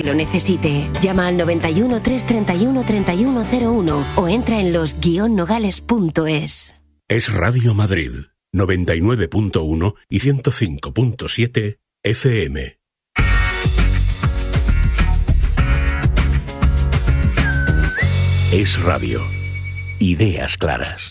lo necesite. Llama al 91 331 3101 o entra en los-nogales.es. Es Radio Madrid, 99.1 y 105.7 FM. Es Radio. Ideas claras.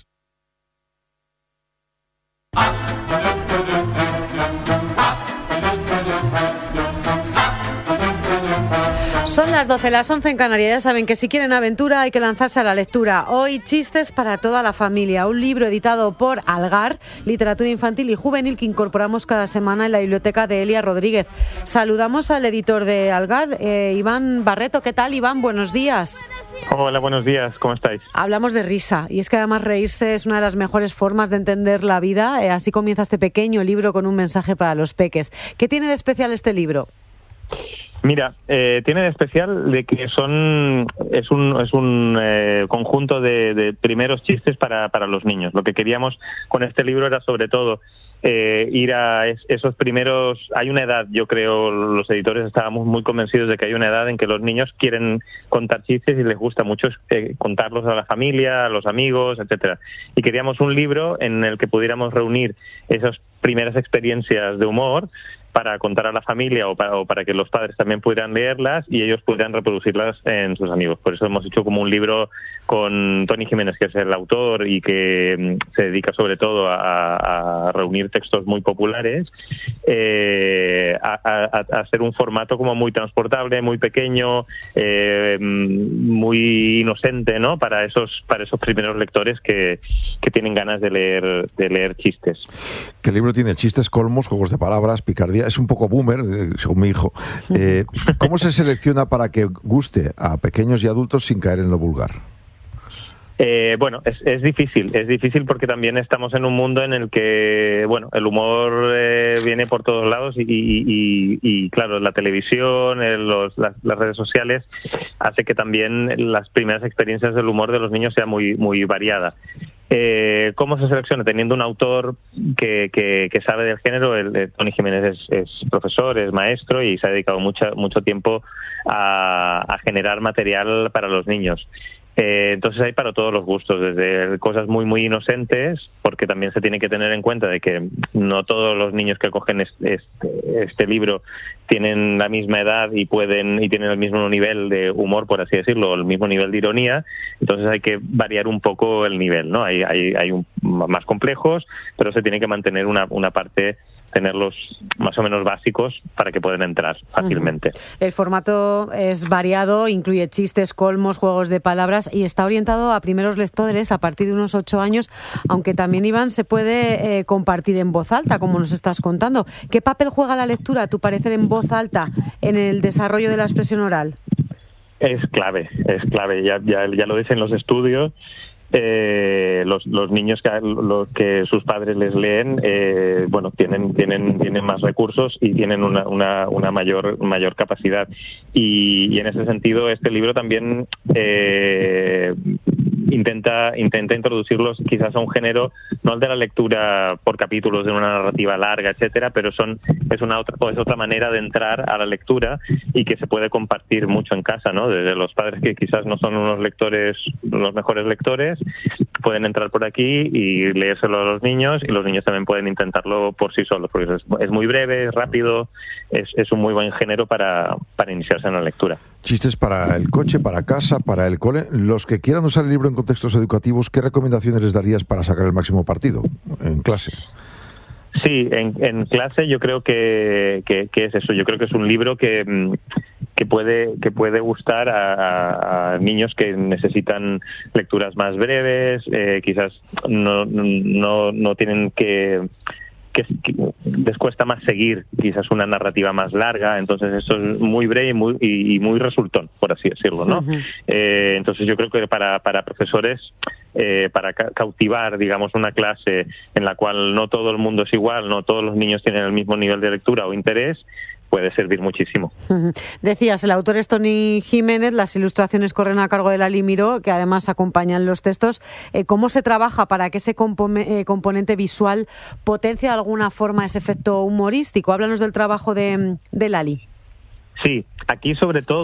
Son las 12, las 11 en Canarias. Ya saben que si quieren aventura hay que lanzarse a la lectura. Hoy, Chistes para toda la familia, un libro editado por Algar, literatura infantil y juvenil que incorporamos cada semana en la biblioteca de Elia Rodríguez. Saludamos al editor de Algar, Iván Barreto. ¿Qué tal, Iván? Buenos días. Hola, buenos días. ¿Cómo estáis? Hablamos de risa, y es que además reírse es una de las mejores formas de entender la vida. Así comienza este pequeño libro con un mensaje para los peques. ¿Qué tiene de especial este libro? Mira, tiene de especial de que es un conjunto de primeros chistes para los niños. Lo que queríamos con este libro era sobre todo ir a esos primeros. Hay una edad, yo creo, los editores estábamos muy convencidos de que hay una edad en que los niños quieren contar chistes y les gusta mucho contarlos a la familia, a los amigos, etcétera. Y queríamos un libro en el que pudiéramos reunir esas primeras experiencias de humor para contar a la familia o para que los padres también pudieran leerlas y ellos pudieran reproducirlas en sus amigos. Por eso hemos hecho como un libro con Toni Jiménez, que es el autor y que se dedica sobre todo a reunir textos muy populares, a hacer un formato como muy transportable, muy pequeño, muy inocente, ¿no? Para esos primeros lectores que tienen ganas de leer chistes. ¿Qué libro tiene? Chistes, colmos, juegos de palabras, picardía. Es un poco boomer, según mi hijo. ¿Cómo se selecciona para que guste a pequeños y adultos sin caer en lo vulgar? Bueno, es difícil porque también estamos en un mundo en el que, bueno, el humor viene por todos lados y claro, la televisión, las redes sociales hace que también las primeras experiencias del humor de los niños sea muy, muy variada. ¿Cómo se selecciona? Teniendo un autor que sabe del género. Toni Jiménez es profesor, es maestro y se ha dedicado mucho tiempo a generar material para los niños. Entonces hay para todos los gustos, desde cosas muy muy inocentes, porque también se tiene que tener en cuenta de que no todos los niños que cogen este libro tienen la misma edad y tienen el mismo nivel de humor, por así decirlo, el mismo nivel de ironía. Entonces hay que variar un poco el nivel, ¿no? Hay más complejos, pero se tiene que mantener una parte, tenerlos más o menos básicos para que puedan entrar fácilmente. El formato es variado, incluye chistes, colmos, juegos de palabras y está orientado a primeros lectores a partir de unos 8 años, aunque también, Iván, se puede compartir en voz alta, como nos estás contando. ¿Qué papel juega la lectura, a tu parecer, en voz alta en el desarrollo de la expresión oral? Es clave. Ya lo dicen los estudios. Los niños que sus padres les leen, bueno, tienen más recursos y tienen una mayor capacidad, y en ese sentido este libro también intenta introducirlos quizás a un género, no al de la lectura por capítulos de una narrativa larga, etcétera, pero es otra manera de entrar a la lectura y que se puede compartir mucho en casa, ¿no? Desde los padres que quizás no son los mejores lectores, pueden entrar por aquí y leérselo a los niños, y los niños también pueden intentarlo por sí solos, porque es muy breve, es rápido, es un muy buen género para iniciarse en la lectura. Chistes para el coche, para casa, para el cole. Los que quieran usar el libro en contextos educativos, ¿qué recomendaciones les darías para sacar el máximo partido en clase? Sí, en clase yo creo que es eso. Yo creo que es un libro que puede gustar a niños que necesitan lecturas más breves, quizás no tienen que les cuesta más seguir quizás una narrativa más larga. Entonces esto es muy breve y muy resultón, por así decirlo, ¿no? Uh-huh. Entonces yo creo que para profesores, para cautivar, digamos, una clase en la cual no todo el mundo es igual, no todos los niños tienen el mismo nivel de lectura o interés, puede servir muchísimo. Decías, el autor es Toni Jiménez, las ilustraciones corren a cargo de Lali Miró, que además acompañan los textos. ¿Cómo se trabaja para que ese componente visual potencie de alguna forma ese efecto humorístico? Háblanos del trabajo de Lali. Sí, aquí sobre todo